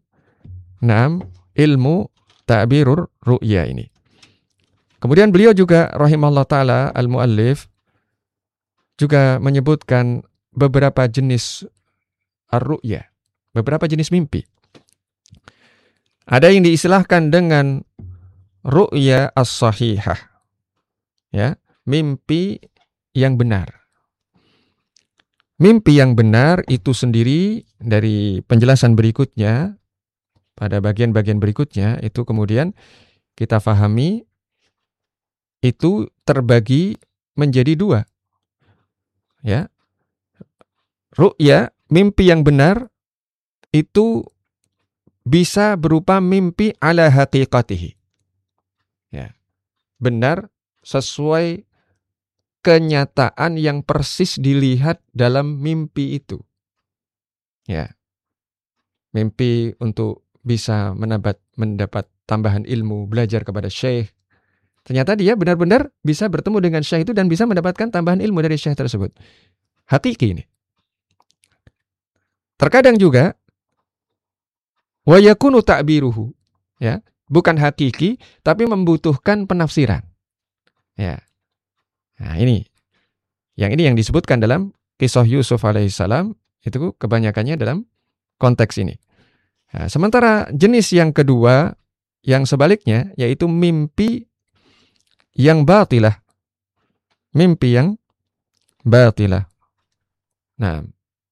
ilmu ta'birur ru'ya ini. Kemudian beliau juga rahimahullah ta'ala al-muallif juga menyebutkan beberapa jenis ar-ru'ya, beberapa jenis mimpi. Ada yang diistilahkan dengan ru'ya as-sahihah. Ya, mimpi yang benar. Mimpi yang benar itu sendiri dari penjelasan berikutnya, pada bagian-bagian berikutnya, itu kemudian kita fahami itu terbagi menjadi dua. Ya. Ru'ya, mimpi yang benar, itu bisa berupa mimpi ala haqiqatihi. Ya. Benar sesuai kenyataan yang persis dilihat dalam mimpi itu. Ya. Mimpi untuk bisa mendapat tambahan ilmu, belajar kepada syekh. Ternyata dia benar-benar bisa bertemu dengan syekh itu dan bisa mendapatkan tambahan ilmu dari syekh tersebut. Hakiki ini. Terkadang juga wa yakunu ta'biruhu, ya, bukan hakiki tapi membutuhkan penafsiran. Ya. Nah, ini yang disebutkan dalam kisah Yusuf alaihissalam itu kebanyakannya dalam konteks ini. Nah, sementara jenis yang kedua yang sebaliknya yaitu mimpi yang batilah. Mimpi yang batilah. Nah,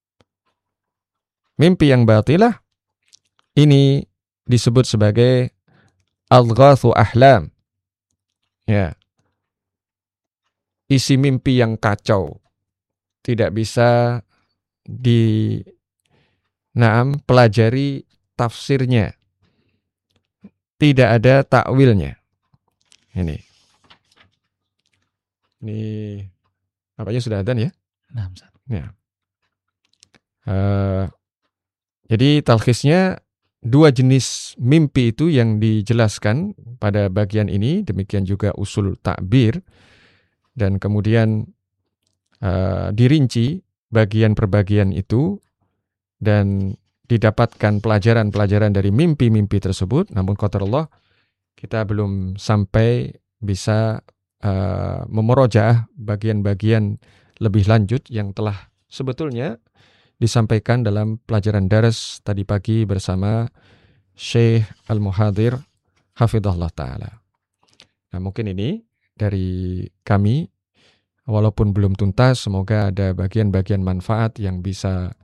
mimpi yang batilah ini disebut sebagai adghathu ahlam. Ya. Isi mimpi yang kacau. Tidak bisa pelajari tafsirnya. Tidak ada takwilnya. Ini apanya sudah ada ya? Nah, ya. Jadi talkhisnya dua jenis mimpi itu yang dijelaskan pada bagian ini, demikian juga usul takbir, dan kemudian dirinci bagian per bagian itu dan didapatkan pelajaran-pelajaran dari mimpi-mimpi tersebut. Namun qadarullah kita belum sampai bisa memurojaah bagian-bagian lebih lanjut yang telah sebetulnya disampaikan dalam pelajaran daras tadi pagi bersama Syekh Al-Muhadir hafidhahullah ta'ala. Nah, mungkin ini dari kami, walaupun belum tuntas, semoga ada bagian-bagian manfaat yang bisa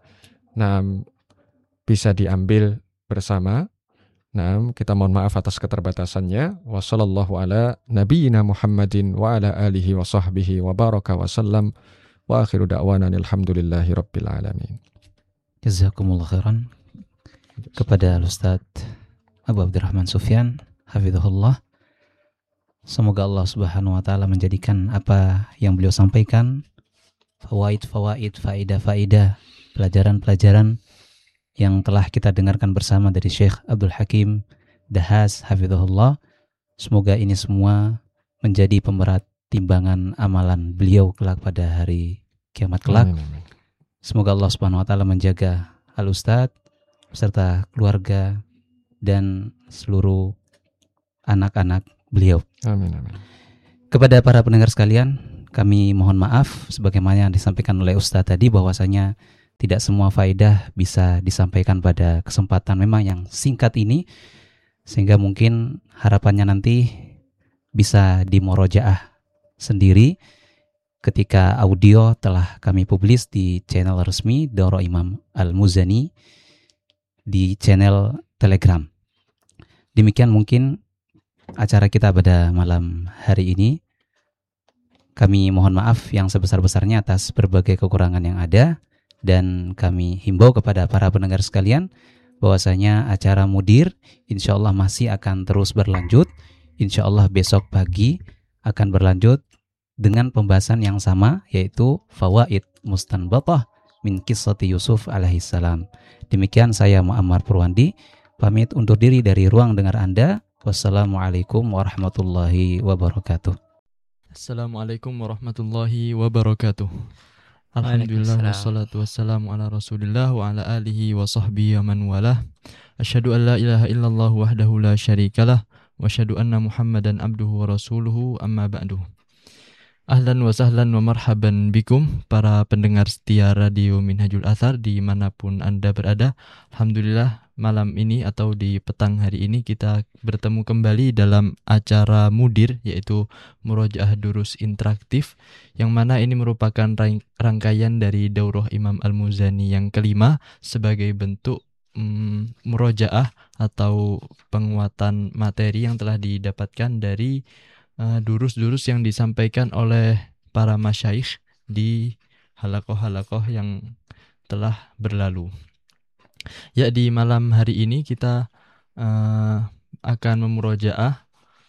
diambil bersama. Nah, kita mohon maaf atas keterbatasannya. Wa sallallahu ala nabiyyina Muhammadin wa ala alihi wa sahbihi wa baraka wa sallam. Wa akhiru da'wana alhamdulillahi rabbil alamin. Jazakumullah khairan kepada Ustaz Abu Abdurrahman Sufyan hafizahullah. Semoga Allah Subhanahu wa taala menjadikan apa yang beliau sampaikan fawaid, faidah, pelajaran-pelajaran yang telah kita dengarkan bersama dari Syekh Abdul Hakim Dahas hafizahullah. Semoga ini semua menjadi pemberat timbangan amalan beliau kelak pada hari kiamat kelak. Amin. Semoga Allah Subhanahu wa taala menjaga Al Ustadz beserta keluarga dan seluruh anak-anak beliau. Amin, amin. Kepada para pendengar sekalian, kami mohon maaf sebagaimana yang disampaikan oleh Ustadz tadi, bahwasanya tidak semua faedah bisa disampaikan pada kesempatan memang yang singkat ini, sehingga mungkin harapannya nanti bisa dimurojaah sendiri ketika audio telah kami publis di channel resmi Daurah Imam Al-Muzani di channel Telegram. Demikian mungkin acara kita pada malam hari ini. Kami mohon maaf yang sebesar-besarnya atas berbagai kekurangan yang ada, dan kami himbau kepada para pendengar sekalian bahwasanya acara Mudir insyaallah masih akan terus berlanjut. Insyaallah besok pagi akan berlanjut dengan pembahasan yang sama, yaitu Fawaid Mustanbatah min Qissati Yusuf alaihissalam. Demikian saya Muammar Purwandi pamit undur diri dari ruang dengar Anda. Wassalamualaikum warahmatullahi wabarakatuh. Assalamualaikum warahmatullahi wabarakatuh. Alhamdulillah wassalatu wassalamu ala Rasulillah wa ala alihi wa sahbihi wa man walah. Asyhadu an la ilaha illallah wahdahu la syarikalah wa asyhadu anna Muhammadan abduhu wa rasuluhu, amma ba'du. Ahlan wa sahlan wa marhaban bikum para pendengar setia Radio Minhajul Athar dimanapun Anda berada. Alhamdulillah malam ini atau di petang hari ini kita bertemu kembali dalam acara Mudir, yaitu Murojaah Durus Interaktif, yang mana ini merupakan rangkaian dari Daurah Imam Al-Muzani yang kelima sebagai bentuk murojaah atau penguatan materi yang telah didapatkan dari durus-durus yang disampaikan oleh para masyayikh di halakoh-halakoh yang telah berlalu. Ya, di malam hari ini kita akan memurojaah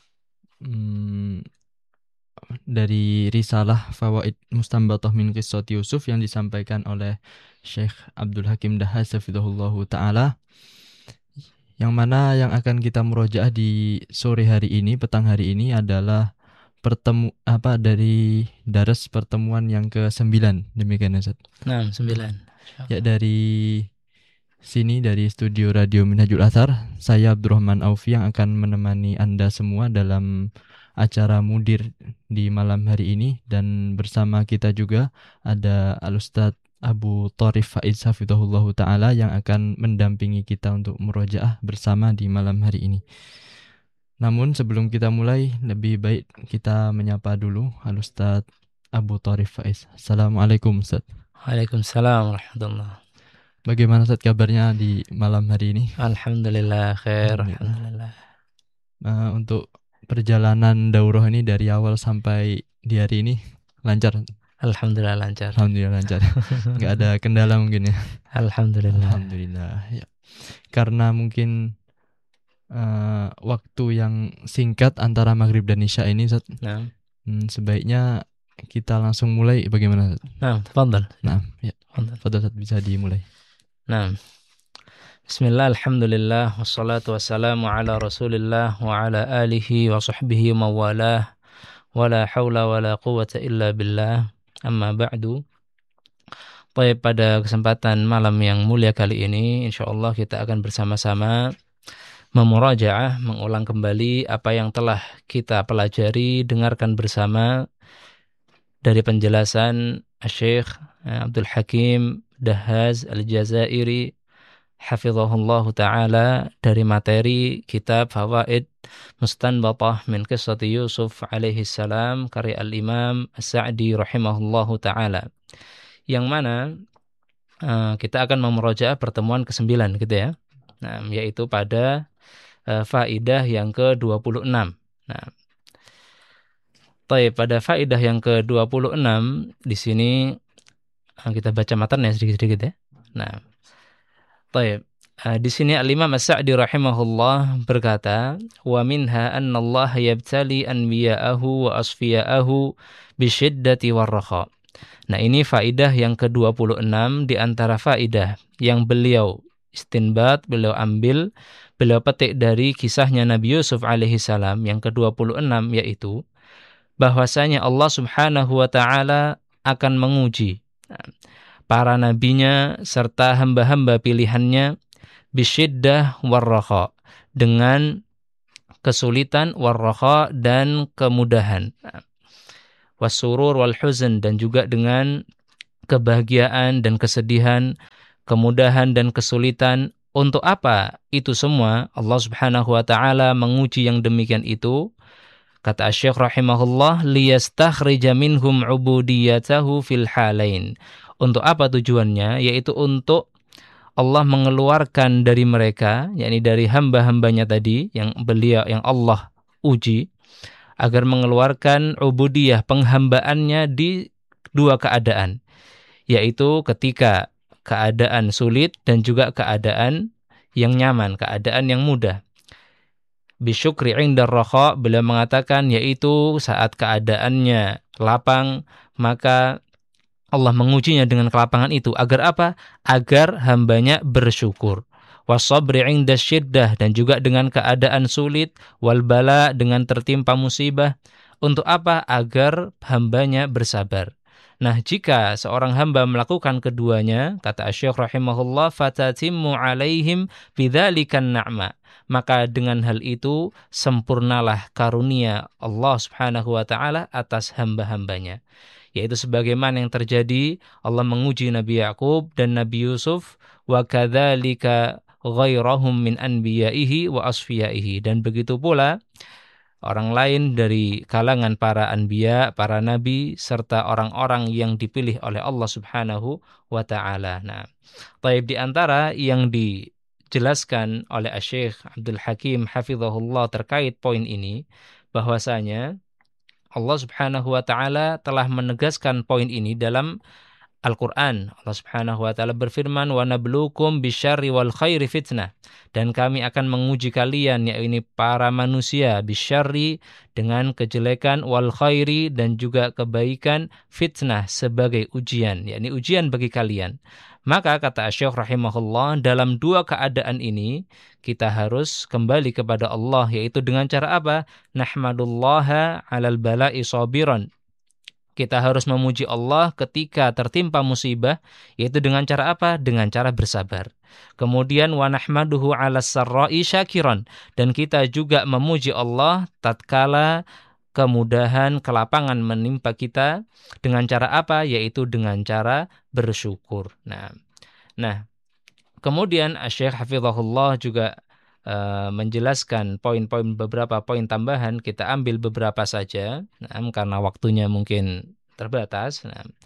dari risalah Fawaid Mustanbatah min Qissati Yusuf yang disampaikan oleh Syekh Abdul Hakim Dahhas hafizahullahu ta'ala, yang mana yang akan kita murojaah di sore hari ini, petang hari ini adalah dari daras pertemuan yang ke-9. Demikian Ustaz. Nah, 9. Ya, dari sini dari studio Radio Minhajul Athar, saya Abdurrahman Aufi yang akan menemani Anda semua dalam acara Mudir di malam hari ini, dan bersama kita juga ada Al-Ustadz Abu Tharif Faiz hafizahullahu ta'ala yang akan mendampingi kita untuk murojaah bersama di malam hari ini. Namun sebelum kita mulai, lebih baik kita menyapa dulu Al-Ustadz Abu Tharif Faiz. Assalamualaikum Ustadz. Waalaikumsalam warahmatullahi. Bagaimana Ustadz kabarnya di malam hari ini? Alhamdulillah khair. Alhamdulillah. Untuk perjalanan daurah ini dari awal sampai di hari ini lancar? Alhamdulillah lancar. Alhamdulillah lancar. Nggak ada kendala mungkin ya? Alhamdulillah. Alhamdulillah. Ya. Karena mungkin waktu yang singkat antara maghrib dan isya ini, Ustaz, sebaiknya kita langsung mulai. Bagaimana, Ustaz? Nah, tafadhal. Nah, ya. Tafadhal, Ustaz, bisa dimulai. Nah. Bismillah, alhamdulillah, wassalatu wassalamu ala rasulillah wa ala alihi wa sahbihi mawalah, wa la hawla wa la quwata illa billah, amma ba'du. Baik, pada kesempatan malam yang mulia kali ini, insyaallah kita akan bersama-sama memurajaah, mengulang kembali apa yang telah kita pelajari, dengarkan bersama dari penjelasan Syekh Abdul Hakim Dahhas Al-Jazairi hafizahullahu ta'ala dari materi kitab Fawaid Mustanbatah min Qissati Yusuf alaihi salam karya Al-Imam As-Sa'di rahimahullahu ta'ala, yang mana kita akan memurojaah pertemuan ke-9 gitu ya. Nah, yaitu pada faidah yang ke-26. Nah, pada faidah yang ke-26 di sini kita baca matanya sedikit-sedikit ya. Nah, di sini Al-Imam As-Sa'di rahimahullah berkata, wa minha anna Allah yabtali anbiya'ahu wa asfiya'ahu bisyiddati warraha. Nah, ini faidah yang ke-26 di antara faidah yang beliau istinbat, beliau ambil, beliau petik dari kisahnya Nabi Yusuf alaihi salam yang ke-26, yaitu bahwasanya Allah Subhanahu wa taala akan menguji para nabinya serta hamba-hamba pilihannya bisyiddah warraha, dengan kesulitan, warraha dan kemudahan, wasurur wal huzn dan juga dengan kebahagiaan dan kesedihan, kemudahan dan kesulitan. Untuk apa itu semua? Allah Subhanahu wa taala menguji yang demikian itu. Kata Syekh rahimahullah, liyastakhrija minhum ubudiyatahu fil halain. Untuk apa tujuannya? Yaitu untuk Allah mengeluarkan dari mereka, yakni dari hamba-hambanya tadi yang Allah uji, agar mengeluarkan ubudiyah, penghambaannya di dua keadaan, yaitu ketika keadaan sulit dan juga keadaan yang nyaman, keadaan yang mudah. Bisyukri indar rakha, beliau mengatakan yaitu saat keadaannya lapang, maka Allah mengujinya dengan kelapangan itu. Agar apa? Agar hambanya bersyukur. Wasabri inda syiddah, dan juga dengan keadaan sulit, wal bala, dengan tertimpa musibah. Untuk apa? Agar hambanya bersabar. Nah, jika seorang hamba melakukan keduanya, kata Syekh rahimahullah, fatatimmu alaihim bidzalikan na'ma, maka dengan hal itu sempurnalah karunia Allah Subhanahu wa taala atas hamba-hambanya. Yaitu sebagaimana yang terjadi, Allah menguji Nabi Yakub dan Nabi Yusuf, wa kadzalika ghairahum min anbiyaihi wa asfiyaihi, dan begitu pula orang lain dari kalangan para anbiya, para nabi, serta orang-orang yang dipilih oleh Allah Subhanahu wa ta'ala. Nah, di antara yang dijelaskan oleh Syekh Abdul Hakim hafizahullah terkait poin ini, bahwasanya Allah Subhanahu wa ta'ala telah menegaskan poin ini dalam Al-Quran. Allah Subhanahu wa ta'ala berfirman, wa nabluukum bisyarri wal khairi fitnah, dan kami akan menguji kalian, yaitu para manusia, bisyarri dengan kejelekan, wal khairi dan juga kebaikan, fitnah sebagai ujian, yakni ujian bagi kalian. Maka kata Syekh rahimahullah, dalam dua keadaan ini kita harus kembali kepada Allah, yaitu dengan cara apa? Nahmadullaha 'alal bala'i sabiran. Kita harus memuji Allah ketika tertimpa musibah, yaitu dengan cara apa? Dengan cara bersabar. Kemudian wa nahmaduhu 'alas sarra'i syakiran, dan kita juga memuji Allah tatkala kemudahan, kelapangan menimpa kita, dengan cara apa? Yaitu dengan cara bersyukur. Nah, kemudian Syekh hafizahullah juga menjelaskan beberapa poin tambahan. Kita ambil beberapa saja, karena waktunya mungkin terbatas.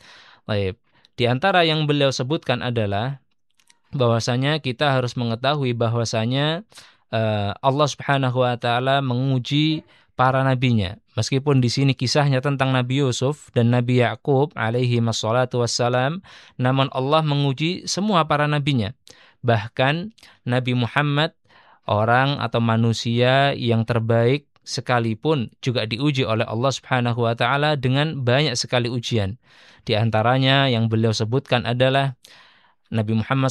Di antara yang beliau sebutkan adalah bahwasanya kita harus mengetahui bahwasanya Allah Subhanahu wa taala menguji para nabinya. Meskipun di sini kisahnya tentang Nabi Yusuf dan Nabi Yakub alaihi wassalatu wassalam, namun Allah menguji semua para nabinya. Bahkan Nabi Muhammad, orang atau manusia yang terbaik sekalipun, juga diuji oleh Allah Subhanahu wa taala dengan banyak sekali ujian. Di antaranya yang beliau sebutkan adalah Nabi Muhammad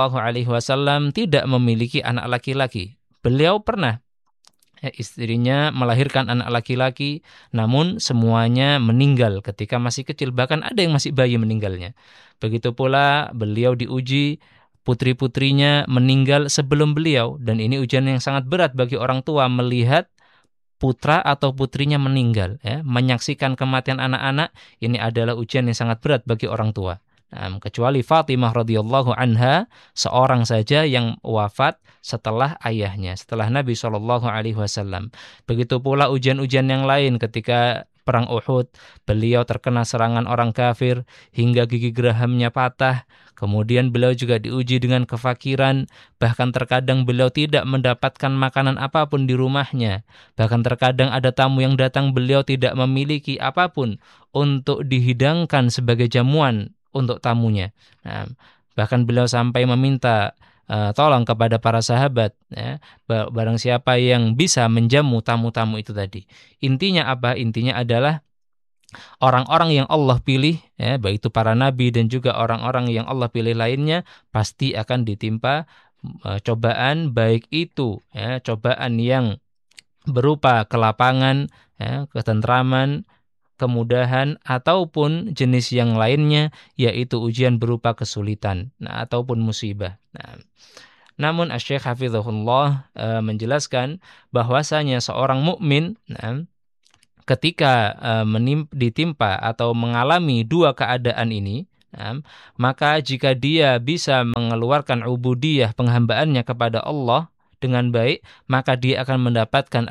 SAW tidak memiliki anak laki-laki. Beliau pernah istrinya melahirkan anak laki-laki, namun semuanya meninggal ketika masih kecil, bahkan ada yang masih bayi meninggalnya. Begitu pula beliau diuji, putri-putrinya meninggal sebelum beliau, dan ini ujian yang sangat berat bagi orang tua melihat putra atau putrinya meninggal, menyaksikan kematian anak-anak. Ini adalah ujian yang sangat berat bagi orang tua. Kecuali Fatimah radhiyallahu anha, seorang saja yang wafat setelah ayahnya, setelah Nabi SAW. Begitu pula ujian-ujian yang lain ketika perang Uhud, beliau terkena serangan orang kafir hingga gigi gerahamnya patah. Kemudian beliau juga diuji dengan kefakiran, bahkan terkadang beliau tidak mendapatkan makanan apapun di rumahnya. Bahkan terkadang ada tamu yang datang, beliau tidak memiliki apapun untuk dihidangkan sebagai jamuan untuk tamunya. Bahkan beliau sampai meminta tolong kepada para sahabat, barang siapa yang bisa menjamu tamu-tamu itu tadi. Intinya apa? Intinya adalah orang-orang yang Allah pilih, baik itu para nabi dan juga orang-orang yang Allah pilih lainnya, pasti akan ditimpa cobaan, baik itu cobaan yang berupa kelapangan, ketentraman, kemudahan, ataupun jenis yang lainnya, yaitu ujian berupa kesulitan, ataupun musibah. Namun Asy-Syaikh Hafizahullah menjelaskan bahwasanya seorang mukmin ketika ditimpa atau mengalami dua keadaan ini, maka jika dia bisa mengeluarkan ubudiyah, penghambaannya kepada Allah dengan baik, maka dia akan mendapatkan